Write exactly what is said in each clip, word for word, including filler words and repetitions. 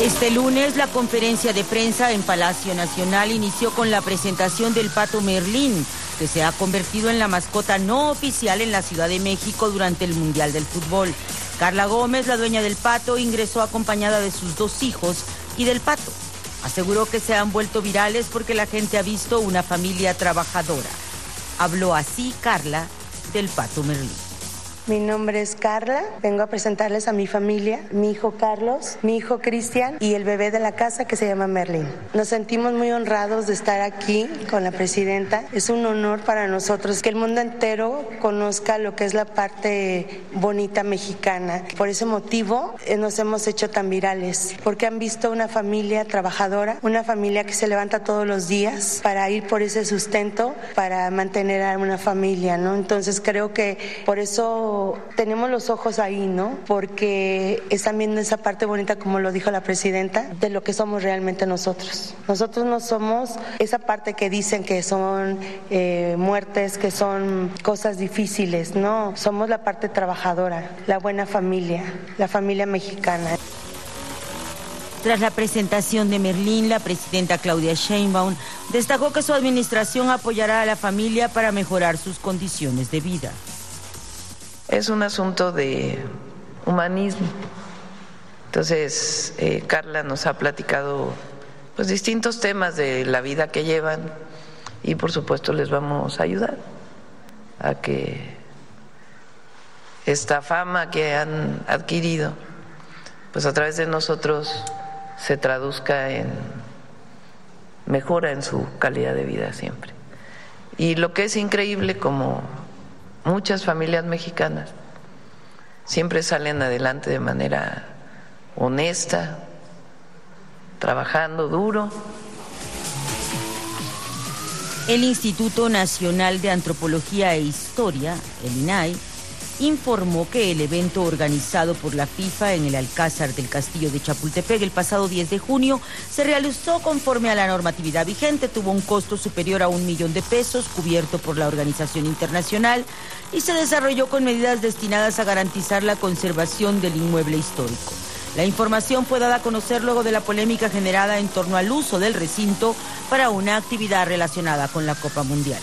Este lunes, la conferencia de prensa en Palacio Nacional inició con la presentación del pato Merlín, que se ha convertido en la mascota no oficial en la Ciudad de México durante el Mundial del Fútbol. Carla Gómez, la dueña del pato, ingresó acompañada de sus dos hijos y del pato. Aseguró que se han vuelto virales porque la gente ha visto una familia trabajadora. Habló así Carla del pato Merlín. Mi nombre es Carla, vengo a presentarles a mi familia, mi hijo Carlos, mi hijo Cristian y el bebé de la casa que se llama Merlín. Nos sentimos muy honrados de estar aquí con la presidenta. Es un honor para nosotros que el mundo entero conozca lo que es la parte bonita mexicana. Por ese motivo eh, nos hemos hecho tan virales, porque han visto una familia trabajadora, una familia que se levanta todos los días para ir por ese sustento, para mantener a una familia, ¿no? Entonces creo que por eso tenemos los ojos ahí, ¿no? Porque están viendo esa parte bonita, como lo dijo la presidenta, de lo que somos realmente nosotros. Nosotros no somos esa parte que dicen que son eh, muertes, que son cosas difíciles, no. Somos la parte trabajadora, la buena familia, la familia mexicana. Tras la presentación de Merlín, la presidenta Claudia Sheinbaum destacó que su administración apoyará a la familia para mejorar sus condiciones de vida. Es un asunto de humanismo. Entonces, eh, Carla nos ha platicado pues distintos temas de la vida que llevan y por supuesto les vamos a ayudar a que esta fama que han adquirido pues a través de nosotros se traduzca en mejora en su calidad de vida siempre. Y lo que es increíble, como muchas familias mexicanas siempre salen adelante de manera honesta, trabajando duro. El Instituto Nacional de Antropología e Historia, el INAH, informó que el evento organizado por la FIFA en el Alcázar del Castillo de Chapultepec el pasado diez de junio se realizó conforme a la normatividad vigente, tuvo un costo superior a un millón de pesos cubierto por la organización internacional y se desarrolló con medidas destinadas a garantizar la conservación del inmueble histórico. La información fue dada a conocer luego de la polémica generada en torno al uso del recinto para una actividad relacionada con la Copa Mundial.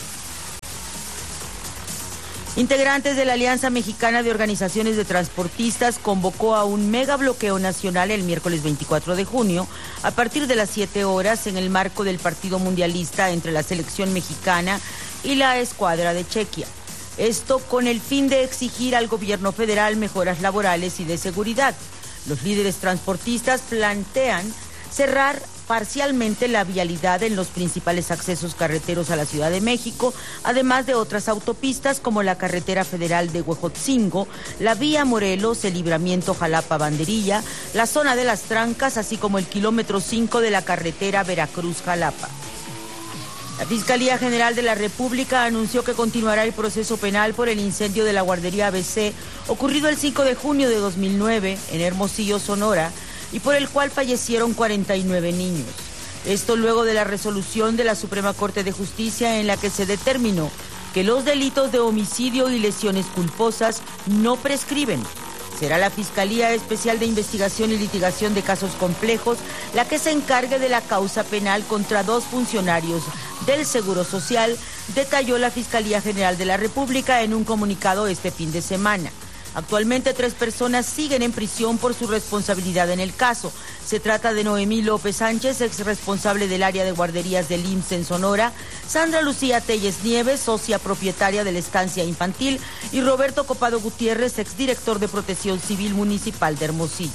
Integrantes de la Alianza Mexicana de Organizaciones de Transportistas convocó a un mega bloqueo nacional el miércoles veinticuatro de junio a partir de las siete horas en el marco del partido mundialista entre la selección mexicana y la escuadra de Chequia. Esto con el fin de exigir al gobierno federal mejoras laborales y de seguridad. Los líderes transportistas plantean cerrar parcialmente la vialidad en los principales accesos carreteros a la Ciudad de México, además de otras autopistas como la carretera federal de Huejotzingo, la vía Morelos, el libramiento Jalapa-Banderilla, la zona de las Trancas, así como el kilómetro cinco de la carretera Veracruz-Jalapa. La Fiscalía General de la República anunció que continuará el proceso penal por el incendio de la guardería A B C ocurrido el cinco de junio de dos mil nueve en Hermosillo, Sonora, y por el cual fallecieron cuarenta y nueve niños. Esto luego de la resolución de la Suprema Corte de Justicia en la que se determinó que los delitos de homicidio y lesiones culposas no prescriben. Será la Fiscalía Especial de Investigación y Litigación de Casos Complejos la que se encargue de la causa penal contra dos funcionarios del Seguro Social, detalló la Fiscalía General de la República en un comunicado este fin de semana. Actualmente tres personas siguen en prisión por su responsabilidad en el caso. Se trata de Noemí López Sánchez, ex responsable del área de guarderías del I M S S en Sonora, Sandra Lucía Telles Nieves, socia propietaria de la estancia infantil, y Roberto Copado Gutiérrez, exdirector de Protección Civil Municipal de Hermosillo.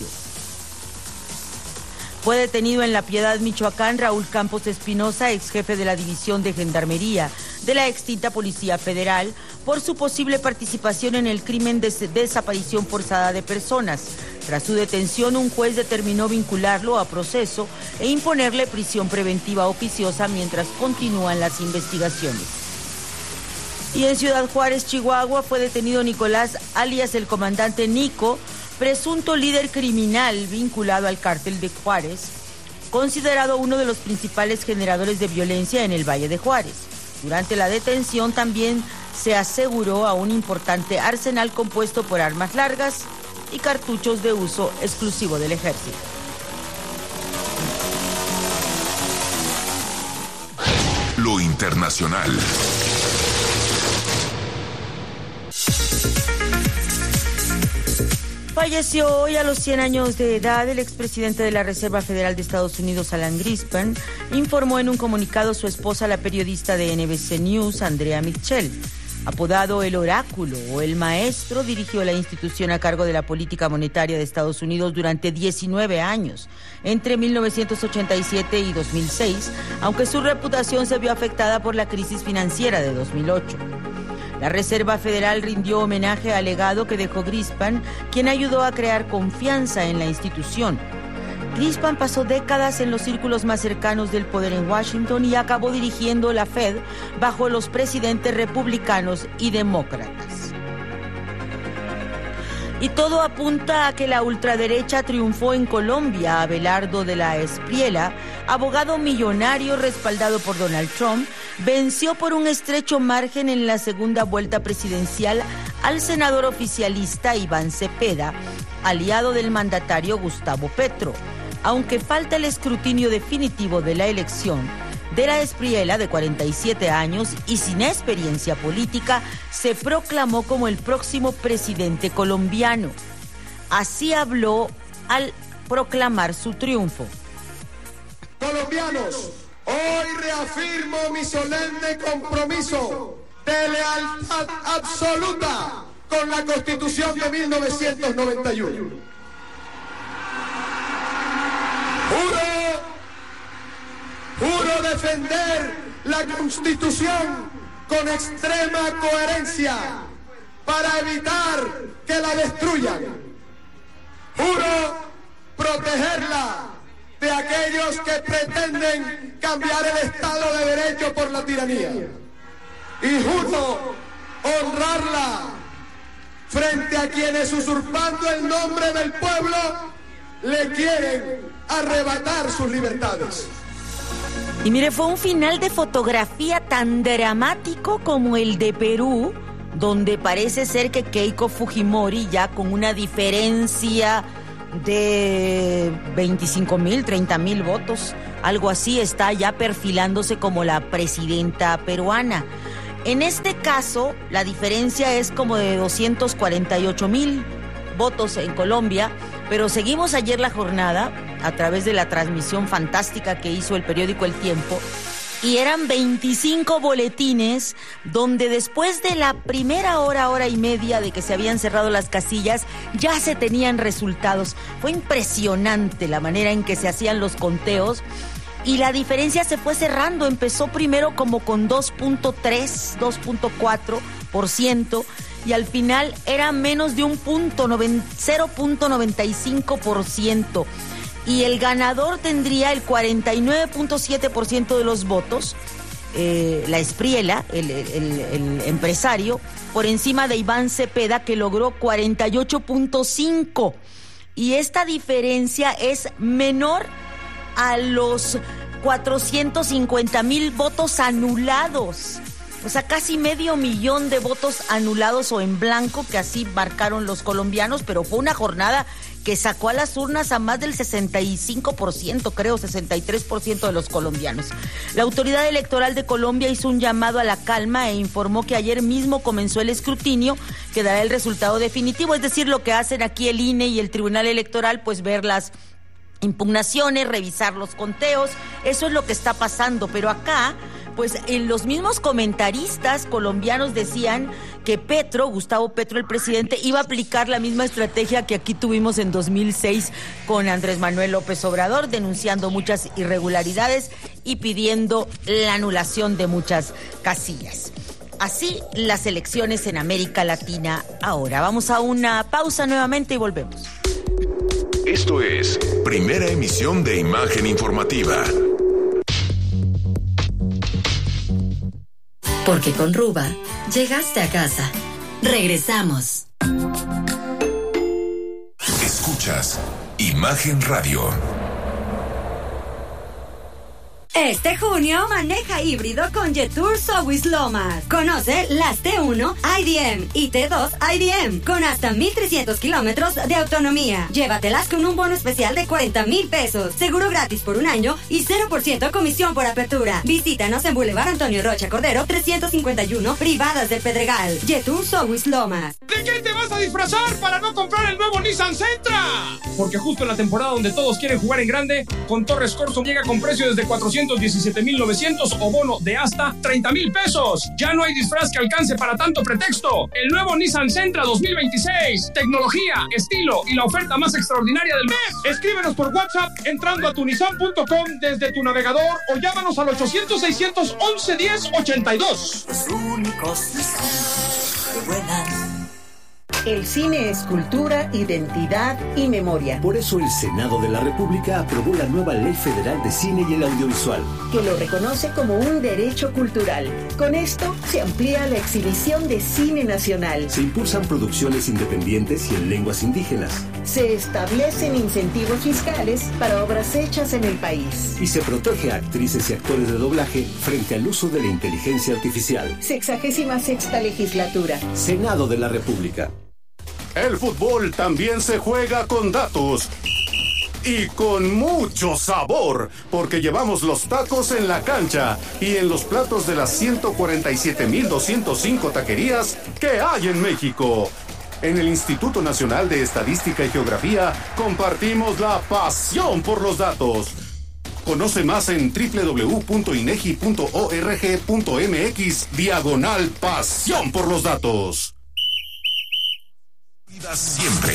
Fue detenido en La Piedad, Michoacán, Raúl Campos Espinosa, ex jefe de la División de Gendarmería de la extinta Policía Federal, por su posible participación en el crimen de desaparición forzada de personas. Tras su detención, un juez determinó vincularlo a proceso e imponerle prisión preventiva oficiosa mientras continúan las investigaciones. Y en Ciudad Juárez, Chihuahua, fue detenido Nicolás, alias el comandante Nico, presunto líder criminal vinculado al cártel de Juárez, considerado uno de los principales generadores de violencia en el Valle de Juárez. Durante la detención también se aseguró a un importante arsenal compuesto por armas largas y cartuchos de uso exclusivo del ejército. Lo internacional. Falleció hoy a los cien años de edad el expresidente de la Reserva Federal de Estados Unidos, Alan Greenspan, informó en un comunicado su esposa, la periodista de N B C News, Andrea Mitchell. Apodado el Oráculo o el Maestro, dirigió la institución a cargo de la política monetaria de Estados Unidos durante diecinueve años, entre mil novecientos ochenta y siete y dos mil seis, aunque su reputación se vio afectada por la crisis financiera de dos mil ocho. La Reserva Federal rindió homenaje al legado que dejó Greenspan, quien ayudó a crear confianza en la institución. Greenspan pasó décadas en los círculos más cercanos del poder en Washington y acabó dirigiendo la Fed bajo los presidentes republicanos y demócratas. Y todo apunta a que la ultraderecha triunfó en Colombia. Abelardo de la Espriella, abogado millonario respaldado por Donald Trump, venció por un estrecho margen en la segunda vuelta presidencial al senador oficialista Iván Cepeda, aliado del mandatario Gustavo Petro. Aunque falta el escrutinio definitivo de la elección, de la Espriella, de cuarenta y siete años y sin experiencia política, se proclamó como el próximo presidente colombiano. Así habló al proclamar su triunfo. Colombianos, hoy reafirmo mi solemne compromiso de lealtad absoluta con la Constitución de mil novecientos noventa y uno. Juro, juro defender la Constitución con extrema coherencia para evitar que la destruyan. Juro protegerla de aquellos que pretenden cambiar el Estado de Derecho por la tiranía. Y juro honrarla frente a quienes, usurpando el nombre del pueblo, le quieren arrebatar sus libertades. Y mire, fue un final de fotografía tan dramático como el de Perú, donde parece ser que Keiko Fujimori, ya con una diferencia de veinticinco mil, treinta mil votos, algo así, está ya perfilándose como la presidenta peruana. En este caso, la diferencia es como de doscientos cuarenta y ocho mil votos en Colombia, pero seguimos ayer la jornada a través de la transmisión fantástica que hizo el periódico El Tiempo, y eran veinticinco boletines donde después de la primera hora, hora y media de que se habían cerrado las casillas, ya se tenían resultados. Fue impresionante la manera en que se hacían los conteos y la diferencia se fue cerrando. Empezó primero como con dos punto tres, dos punto cuatro por ciento y al final era menos de un punto, cero punto noventa y cinco por ciento. Y el ganador tendría el cuarenta y nueve punto siete por ciento de los votos, eh, la Espriella, el, el, el empresario, por encima de Iván Cepeda, que logró cuarenta y ocho punto cinco. Y esta diferencia es menor a los cuatrocientos cincuenta mil votos anulados. O sea, casi medio millón de votos anulados o en blanco, que así marcaron los colombianos, pero fue una jornada que sacó a las urnas a más del sesenta y cinco por ciento, creo, sesenta y tres por ciento de los colombianos. La Autoridad Electoral de Colombia hizo un llamado a la calma e informó que ayer mismo comenzó el escrutinio que dará el resultado definitivo, es decir, lo que hacen aquí el I N E y el Tribunal Electoral, pues ver las impugnaciones, revisar los conteos, eso es lo que está pasando, pero acá pues en los mismos comentaristas colombianos decían que Petro, Gustavo Petro, el presidente, iba a aplicar la misma estrategia que aquí tuvimos en dos mil seis con Andrés Manuel López Obrador, denunciando muchas irregularidades y pidiendo la anulación de muchas casillas. Así las elecciones en América Latina ahora. Vamos a una pausa nuevamente y volvemos. Esto es Primera Emisión de Imagen Informativa. Porque con Ruba llegaste a casa. Regresamos. Escuchas Imagen Radio. Este junio maneja híbrido con Jetour Sowis Lomas. Conoce las T uno I D M y T dos I D M con hasta mil trescientos kilómetros de autonomía. Llévatelas con un bono especial de cuarenta mil pesos, seguro gratis por un año y cero por ciento comisión por apertura. Visítanos en Boulevard Antonio Rocha Cordero trescientos cincuenta y uno, Privadas del Pedregal. Jetour Sowis Lomas. ¿De qué te vas a disfrazar para no comprar el nuevo Nissan Sentra? Porque justo en la temporada donde todos quieren jugar en grande, con Torres Corso llega con precio desde cuatrocientos diecisiete mil novecientos o bono de hasta treinta mil pesos. Ya no hay disfraz que alcance para tanto pretexto. El nuevo Nissan Sentra dos mil veintiséis. Tecnología, estilo y la oferta más extraordinaria del mes. Escríbenos por WhatsApp entrando a tu nissan punto com desde tu navegador o llámanos al ochocientos, seiscientos once, diez ochenta y dos. Los únicos Nissan que vuelan. El cine es cultura, identidad y memoria. Por eso el Senado de la República aprobó la nueva Ley Federal de Cine y el Audiovisual, que lo reconoce como un derecho cultural. Con esto se amplía la exhibición de cine nacional. Se impulsan producciones independientes y en lenguas indígenas. Se establecen incentivos fiscales para obras hechas en el país. Y se protege a actrices y actores de doblaje frente al uso de la inteligencia artificial. Sexagésima sexta legislatura. Senado de la República. El fútbol también se juega con datos y con mucho sabor, porque llevamos los tacos en la cancha y en los platos de las ciento cuarenta y siete mil doscientas cinco taquerías que hay en México. En el Instituto Nacional de Estadística y Geografía compartimos la pasión por los datos. Conoce más en doble u doble u doble u punto inegi punto org punto mx diagonal pasión por los datos. Siempre.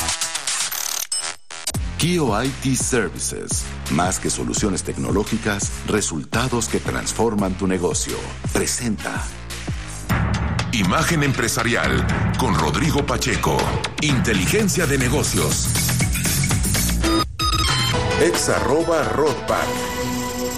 Kio I T Services. Más que soluciones tecnológicas, resultados que transforman tu negocio. Presenta Imagen Empresarial con Rodrigo Pacheco. Inteligencia de negocios. Ex arroba Rodpack.